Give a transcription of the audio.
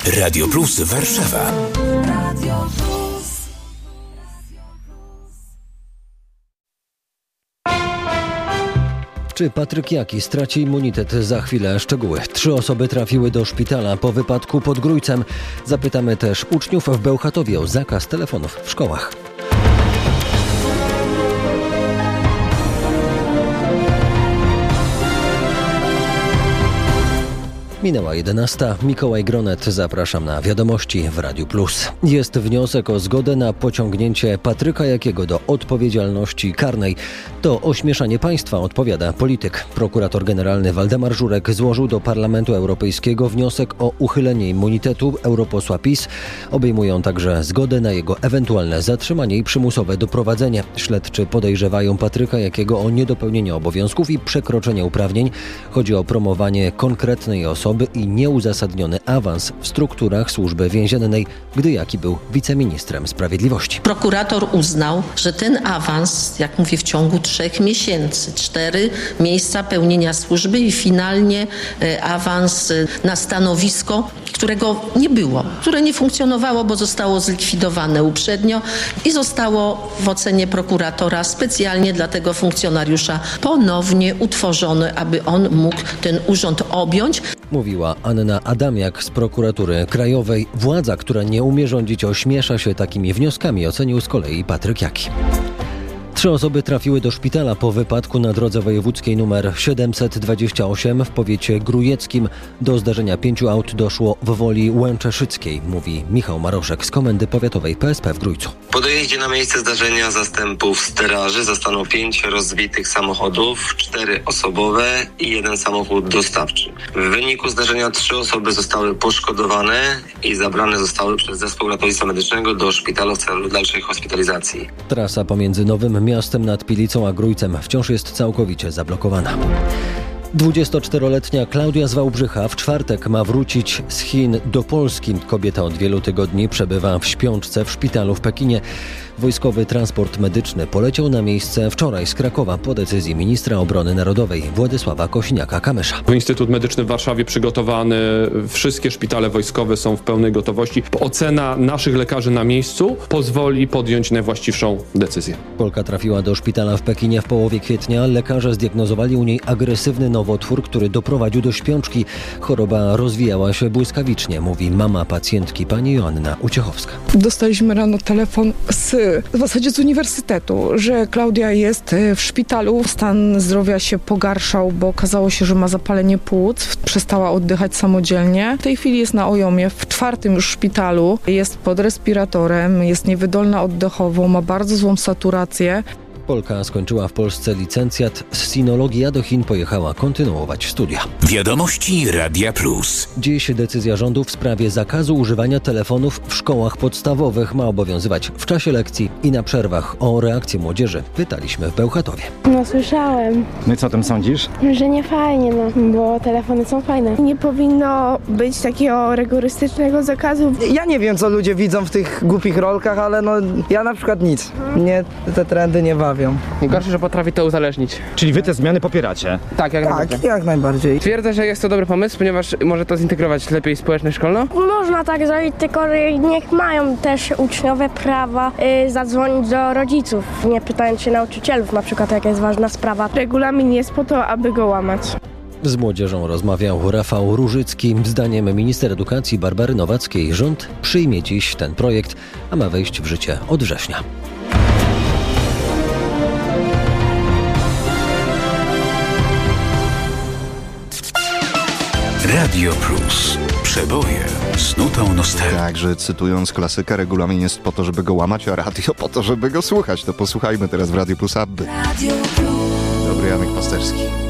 Radio Plus Warszawa. Czy Patryk Jaki straci immunitet? Za chwilę szczegóły. 3 osoby trafiły do szpitala po wypadku pod Grójcem. Zapytamy też uczniów w Bełchatowie o zakaz telefonów w szkołach. Minęła 11. Mikołaj Gronet. Zapraszam na wiadomości w Radiu Plus. Jest wniosek o zgodę na pociągnięcie Patryka Jakiego do odpowiedzialności karnej. To ośmieszanie państwa, odpowiada polityk. Prokurator generalny Waldemar Żurek złożył do Parlamentu Europejskiego wniosek o uchylenie immunitetu europosła PiS. Obejmują także zgodę na jego ewentualne zatrzymanie i przymusowe doprowadzenie. Śledczy podejrzewają Patryka Jakiego o niedopełnienie obowiązków i przekroczenie uprawnień. Chodzi o promowanie konkretnej osoby i nieuzasadniony awans w strukturach Służby Więziennej, gdy Jaki był wiceministrem sprawiedliwości. Prokurator uznał, że ten awans, jak mówię, w ciągu 3 miesięcy, 4 miejsca pełnienia służby i finalnie awans na stanowisko, którego nie było, które nie funkcjonowało, bo zostało zlikwidowane uprzednio i zostało w ocenie prokuratora specjalnie dla tego funkcjonariusza ponownie utworzone, aby on mógł ten urząd objąć. Mówiła Anna Adamiak z Prokuratury Krajowej. Władza, która nie umie rządzić, ośmiesza się takimi wnioskami, ocenił z kolei Patryk Jaki. 3 osoby trafiły do szpitala po wypadku na drodze wojewódzkiej nr 728 w powiecie grójeckim. Do zdarzenia 5 aut doszło w Woli Łęczeszyckiej, mówi Michał Maroszek z Komendy Powiatowej PSP w Grójcu. Po dojeździe na miejsce zdarzenia zastępów straży zastano 5 rozbitych samochodów, 4 osobowe i 1 samochód dostawczy. W wyniku zdarzenia 3 osoby zostały poszkodowane i zabrane zostały przez zespół ratownictwa medycznego do szpitala w celu dalszej hospitalizacji. Trasa pomiędzy Nowym Miastem nad Pilicą a Grójcem wciąż jest całkowicie zablokowana. 24-letnia Klaudia z Wałbrzycha w czwartek ma wrócić z Chin do Polski. Kobieta od wielu tygodni przebywa w śpiączce w szpitalu w Pekinie. Wojskowy transport medyczny poleciał na miejsce wczoraj z Krakowa po decyzji ministra obrony narodowej Władysława Kosiniaka-Kamysza. Instytut Medyczny w Warszawie przygotowany, wszystkie szpitale wojskowe są w pełnej gotowości. Ocena naszych lekarzy na miejscu pozwoli podjąć najwłaściwszą decyzję. Polka trafiła do szpitala w Pekinie w połowie kwietnia. Lekarze zdiagnozowali u niej agresywny nowotwór, który doprowadził do śpiączki. Choroba rozwijała się błyskawicznie, mówi mama pacjentki, pani Joanna Uciechowska. Dostaliśmy rano telefon w zasadzie z uniwersytetu, że Klaudia jest w szpitalu. Stan zdrowia się pogarszał, bo okazało się, że ma zapalenie płuc. Przestała oddychać samodzielnie. W tej chwili jest na OJOM-ie, w 4. już szpitalu. Jest pod respiratorem, jest niewydolna oddechowo, ma bardzo złą saturację. Polka skończyła w Polsce licencjat z sinologii, a do Chin pojechała kontynuować studia. Wiadomości Radia Plus. Dziś decyzja rządu w sprawie zakazu używania telefonów w szkołach podstawowych ma obowiązywać w czasie lekcji i na przerwach. O reakcję młodzieży pytaliśmy w Bełchatowie. No słyszałem. No i co o tym sądzisz? Że nie fajnie, bo telefony są fajne. Nie powinno być takiego rygorystycznego zakazu. Ja nie wiem, co ludzie widzą w tych głupich rolkach, ale ja na przykład nic. Mnie te trendy nie bawią. Gorsze, że potrafi to uzależnić. Czyli wy te zmiany popieracie? Tak, jak najbardziej. Twierdzę, że jest to dobry pomysł, ponieważ może to zintegrować lepiej społeczność szkolną. Można tak zrobić, tylko niech mają też uczniowie prawa zadzwonić do rodziców, nie pytając się nauczycielów, na przykład jaka jest ważna sprawa. Regulamin jest po to, aby go łamać. Z młodzieżą rozmawiał Rafał Różycki. Zdaniem minister edukacji Barbary Nowackiej rząd przyjmie dziś ten projekt, a ma wejść w życie od września. Radio Plus. Przeboje z nutą nostalgii. Także cytując klasyka, regulamin jest po to, żeby go łamać, a radio po to, żeby go słuchać. To posłuchajmy teraz w Radio Plus Abby. Dobry, Janek Pasterski.